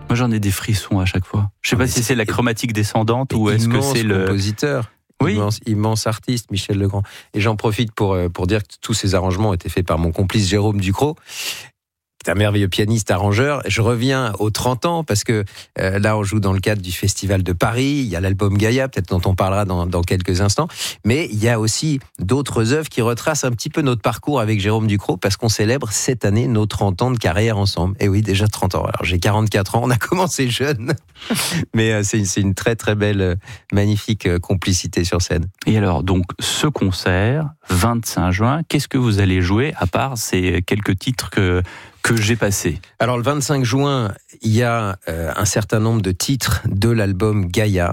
Moi, j'en ai des frissons à chaque fois. Je sais pas si c'est la chromatique descendante ou est-ce que c'est le compositeur. Oui. Immense artiste, Michel Legrand. Et j'en profite pour dire que tous ces arrangements ont été faits par mon complice Jérôme Ducrot. C'est un merveilleux pianiste, arrangeur. Je reviens aux 30 ans parce que là, on joue dans le cadre du Festival de Paris. Il y a l'album Gaïa, peut-être dont on parlera dans quelques instants. Mais il y a aussi d'autres œuvres qui retracent un petit peu notre parcours avec Jérôme Ducrot parce qu'on célèbre cette année nos 30 ans de carrière ensemble. Et oui, déjà 30 ans. Alors, j'ai 44 ans. On a commencé jeune. Mais c'est une très, très belle, magnifique complicité sur scène. Et alors, donc, ce concert, 25 juin, qu'est-ce que vous allez jouer à part ces quelques titres que j'ai passé? Alors le 25 juin, il y a un certain nombre de titres de l'album Gaïa,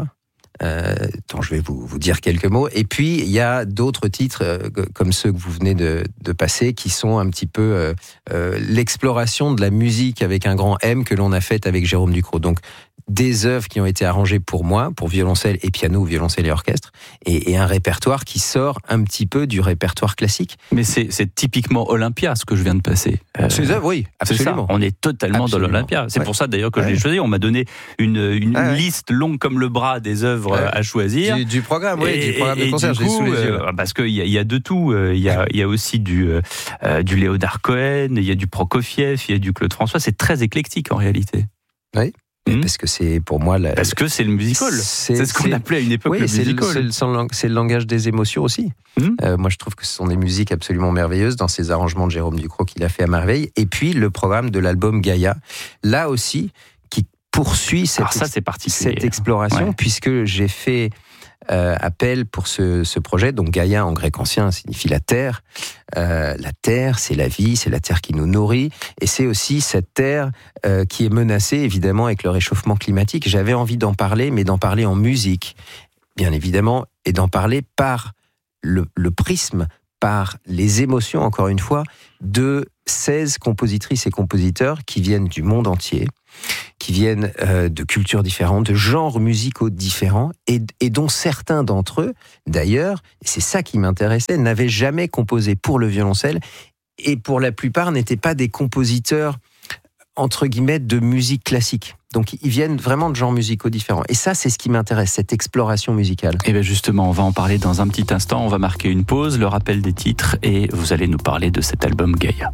dont je vais vous dire quelques mots. Et puis il y a d'autres titres comme ceux que vous venez de passer, qui sont un petit peu l'exploration de la musique avec un grand M que l'on a faite avec Jérôme Ducrot. Donc des œuvres qui ont été arrangées pour moi, pour violoncelle et piano, violoncelle et orchestre, et un répertoire qui sort un petit peu du répertoire classique. Mais c'est typiquement Olympia, ce que je viens de passer. Ces œuvres, oui, absolument. C'est ça, on est totalement dans l'Olympia. C'est pour ça d'ailleurs que je l'ai choisi. On m'a donné une liste longue comme le bras des œuvres à choisir. Du programme, du programme de concert, je l'ai sous les yeux. Parce qu'il y a de tout. Il y a aussi du Léonard Cohen, il y a du Prokofiev, il y a du Claude François. C'est très éclectique en réalité. Oui. Parce que c'est pour moi parce que c'est le musical. C'est ce qu'on appelait à une époque le musical. C'est le langage des émotions aussi. Moi, je trouve que ce sont des musiques absolument merveilleuses dans ces arrangements de Jérôme Ducrot qu'il a fait à merveille. Et puis le programme de l'album Gaïa, là aussi, qui poursuit cette exploration, puisque j'ai fait appel pour ce projet. Donc Gaïa en grec ancien signifie la terre. La terre, c'est la vie, c'est la terre qui nous nourrit, et c'est aussi cette terre qui est menacée évidemment avec le réchauffement climatique. J'avais envie d'en parler, mais d'en parler en musique, bien évidemment, et d'en parler par le prisme, par les émotions, encore une fois, de 16 compositrices et compositeurs qui viennent du monde entier, qui viennent de cultures différentes, de genres musicaux différents, et dont certains d'entre eux, d'ailleurs, et c'est ça qui m'intéressait, n'avaient jamais composé pour le violoncelle, et pour la plupart n'étaient pas des compositeurs, entre guillemets, de musique classique. Donc ils viennent vraiment de genres musicaux différents. Et ça, c'est ce qui m'intéresse, cette exploration musicale. Et bien justement, on va en parler dans un petit instant. On va marquer une pause, le rappel des titres, et vous allez nous parler de cet album Gaïa.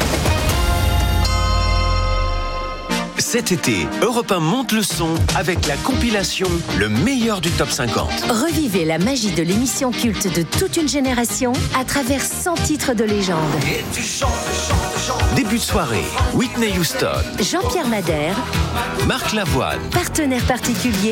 Cet été, Europe 1 monte le son avec la compilation Le meilleur du top 50. Revivez la magie de l'émission culte de toute une génération à travers 100 titres de légende. Et tu chantes. Début de soirée, Whitney Houston, Jean-Pierre Madère, Marc Lavoine, partenaire particulier,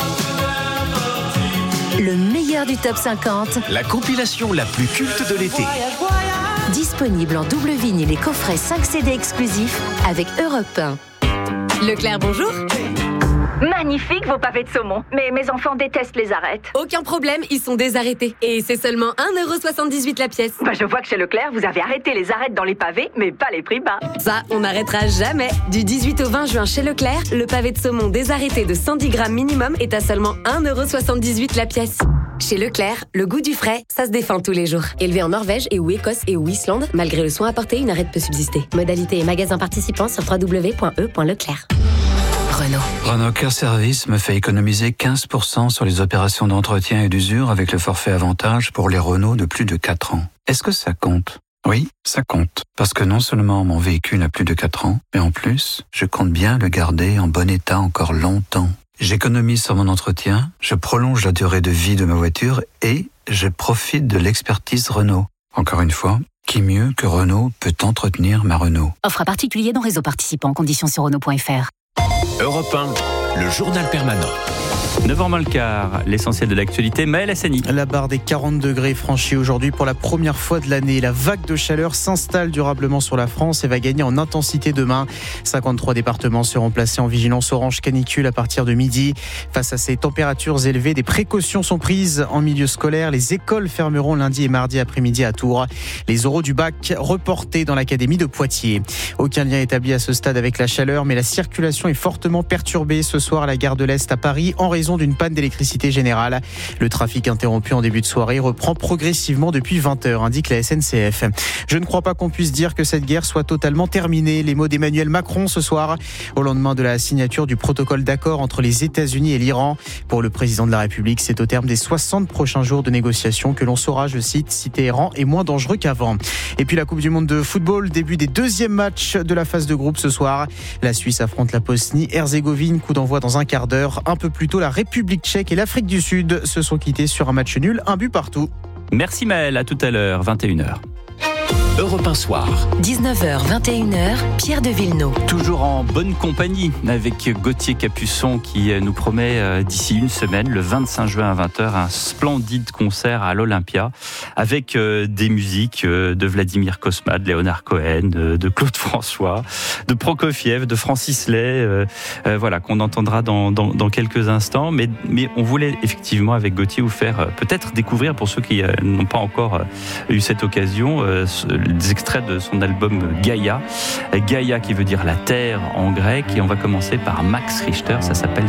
le meilleur du top 50. La compilation la plus culte de l'été. Disponible en double vinyle et coffret 5 CD exclusifs avec Europe 1. Leclerc, bonjour. Magnifique vos pavés de saumon, mais mes enfants détestent les arêtes. Aucun problème, ils sont désarrêtés. Et c'est seulement 1,78€ la pièce. Je vois que chez Leclerc, vous avez arrêté les arêtes dans les pavés, mais pas les prix bas. Ça, on n'arrêtera jamais. Du 18 au 20 juin chez Leclerc, le pavé de saumon désarrêté de 110 grammes minimum est à seulement 1,78€ la pièce. Chez Leclerc, le goût du frais, ça se défend tous les jours. Élevé en Norvège et ou Écosse et ou Islande, malgré le soin apporté, une arête peut subsister. Modalité et magasins participants sur www.e.leclerc. Renault Care Service me fait économiser 15% sur les opérations d'entretien et d'usure avec le forfait avantage pour les Renault de plus de 4 ans. Est-ce que ça compte ? Oui, ça compte. Parce que non seulement mon véhicule a plus de 4 ans, mais en plus, je compte bien le garder en bon état encore longtemps. J'économise sur mon entretien, je prolonge la durée de vie de ma voiture et je profite de l'expertise Renault. Encore une fois, qui mieux que Renault peut entretenir ma Renault ? Offre à particulier dans réseau participant, conditions sur Renault.fr. Europe 1, le journal permanent. 9h15, l'essentiel de l'actualité, Maël Hassani. La barre des 40 degrés franchie aujourd'hui pour la première fois de l'année. La vague de chaleur s'installe durablement sur la France et va gagner en intensité demain. 53 départements seront placés en vigilance orange canicule à partir de midi. Face à ces températures élevées, des précautions sont prises en milieu scolaire. Les écoles fermeront lundi et mardi après-midi à Tours. Les oraux du bac reportés dans l'académie de Poitiers. Aucun lien établi à ce stade avec la chaleur, mais la circulation est fortement perturbée ce soir à la gare de l'Est à Paris en raison raison d'une panne d'électricité générale. Le trafic interrompu en début de soirée reprend progressivement depuis 20h, indique la SNCF. Je ne crois pas qu'on puisse dire que cette guerre soit totalement terminée. Les mots d'Emmanuel Macron ce soir, au lendemain de la signature du protocole d'accord entre les États-Unis et l'Iran. Pour le président de la République, c'est au terme des 60 prochains jours de négociations que l'on saura, je cite, si Téhéran est moins dangereux qu'avant. Et puis la Coupe du Monde de football, début des deuxièmes matchs de la phase de groupe ce soir. La Suisse affronte la Bosnie-Herzégovine, coup d'envoi dans un quart d'heure. Un peu plus tôt, la République tchèque et l'Afrique du Sud se sont quittés sur un match nul, un but partout. Merci Maël, à tout à l'heure, 21h. Europe 1 Soir. 19h, 21h, Pierre de Villeneuve. Toujours en bonne compagnie avec Gauthier Capuçon qui nous promet d'ici une semaine, le 25 juin à 20h, un splendide concert à l'Olympia avec des musiques de Vladimir Cosma, de Léonard Cohen, de Claude François, de Prokofiev, de Francis Lay, voilà, qu'on entendra dans quelques instants. Mais on voulait effectivement avec Gauthier vous faire peut-être découvrir, pour ceux qui n'ont pas encore eu cette occasion, des extraits de son album Gaïa. Gaïa qui veut dire la terre en grec, et on va commencer par Max Richter, ça s'appelle